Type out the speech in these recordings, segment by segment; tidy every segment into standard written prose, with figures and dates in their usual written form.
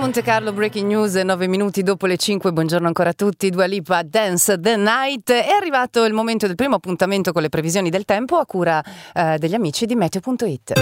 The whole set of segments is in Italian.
Monte Carlo, breaking news, 9 minuti dopo le 5, buongiorno ancora a tutti. Dua Lipa, Dance the Night. È arrivato il momento del primo appuntamento con le previsioni del tempo a cura degli amici di Meteo.it.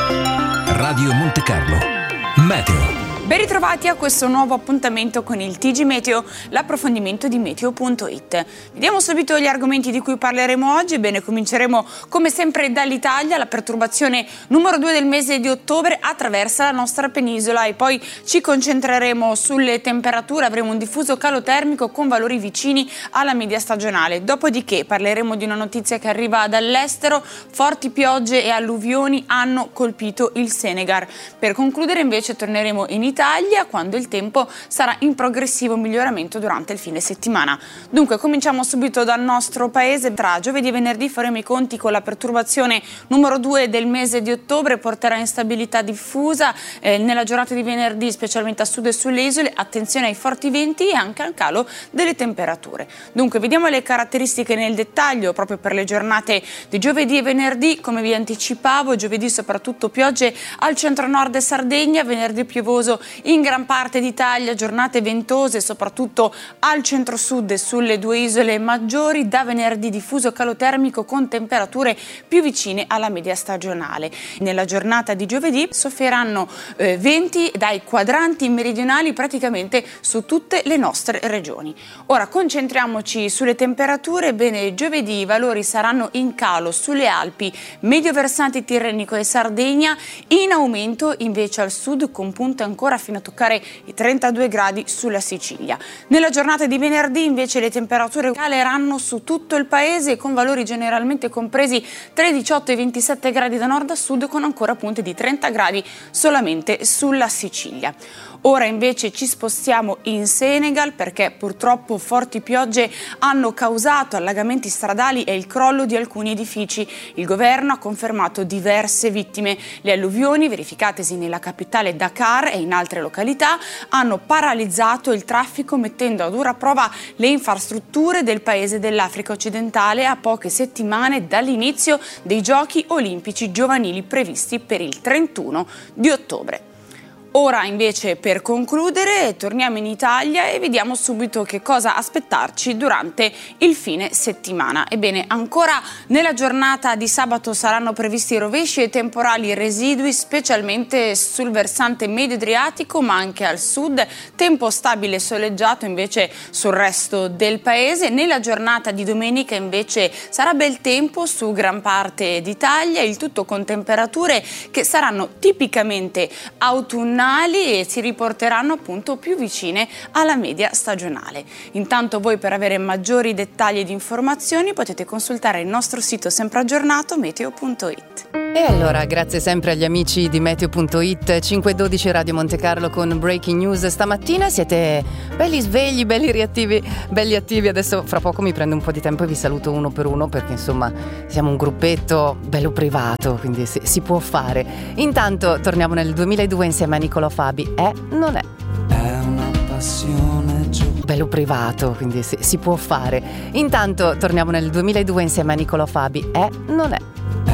Radio Monte Carlo, Meteo. Ben ritrovati a questo nuovo appuntamento con il TG Meteo, l'approfondimento di Meteo.it. Vediamo subito gli argomenti di cui parleremo oggi. Bene, cominceremo come sempre dall'Italia. La perturbazione numero 2 del mese di ottobre attraversa la nostra penisola e poi ci concentreremo sulle temperature. Avremo un diffuso calo termico con valori vicini alla media stagionale. Dopodiché parleremo di una notizia che arriva dall'estero. Forti piogge e alluvioni hanno colpito il Senegal. Per concludere invece torneremo in Italia quando il tempo sarà in progressivo miglioramento durante il fine settimana. Dunque cominciamo subito dal nostro paese. Tra giovedì e venerdì faremo i conti con la perturbazione numero 2 del mese di ottobre, porterà instabilità diffusa nella giornata di venerdì, specialmente a sud e sulle isole. Attenzione ai forti venti e anche al calo delle temperature. Dunque vediamo le caratteristiche nel dettaglio proprio per le giornate di giovedì e venerdì. Come vi anticipavo, giovedì soprattutto piogge al centro-nord e Sardegna, venerdì piovoso in gran parte d'Italia, giornate ventose soprattutto al centro-sud e sulle due isole maggiori. Da venerdì diffuso calo termico con temperature più vicine alla media stagionale. Nella giornata di giovedì soffieranno venti dai quadranti meridionali praticamente su tutte le nostre regioni. Ora concentriamoci sulle temperature. Bene, giovedì i valori saranno in calo sulle Alpi, medio versante tirrenico e Sardegna, in aumento invece al sud con punte ancora fino a toccare i 32 gradi sulla Sicilia. Nella giornata di venerdì invece le temperature caleranno su tutto il paese con valori generalmente compresi tra i 18 e i 27 gradi da nord a sud, con ancora punte di 30 gradi solamente sulla Sicilia. Ora invece ci spostiamo in Senegal perché purtroppo forti piogge hanno causato allagamenti stradali e il crollo di alcuni edifici. Il governo ha confermato diverse vittime. Le alluvioni verificatesi nella capitale Dakar e in altre località hanno paralizzato il traffico, mettendo a dura prova le infrastrutture del paese dell'Africa occidentale a poche settimane dall'inizio dei Giochi olimpici giovanili previsti per il 31 di ottobre. Ora invece per concludere torniamo in Italia e vediamo subito che cosa aspettarci durante il fine settimana. Ebbene, ancora nella giornata di sabato saranno previsti rovesci e temporali residui, specialmente sul versante medio Adriatico ma anche al sud. Tempo stabile e soleggiato invece sul resto del paese. Nella giornata di domenica invece sarà bel tempo su gran parte d'Italia, il tutto con temperature che saranno tipicamente autunnali e si riporteranno appunto più vicine alla media stagionale. Intanto voi, per avere maggiori dettagli ed informazioni, potete consultare il nostro sito sempre aggiornato Meteo.it. E allora, grazie sempre agli amici di Meteo.it. 5:12 Radio Monte Carlo con breaking news. Stamattina siete belli svegli, belli reattivi, belli attivi. Adesso fra poco mi prendo un po' di tempo e vi saluto uno per uno, perché insomma siamo un gruppetto bello privato, quindi si può fare. Intanto torniamo nel 2002 insieme a Nicolò Fabi. Non è una passione bello privato, quindi si può fare. Intanto torniamo nel 2002 insieme a Nicolò Fabi. Non è